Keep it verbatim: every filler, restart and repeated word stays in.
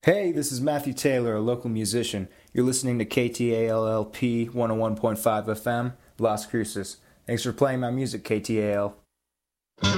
Hey, this is Matthew Taylor, a local musician. You're listening to K T A L L P one oh one point five F M, Las Cruces. Thanks for playing my music, K T A L.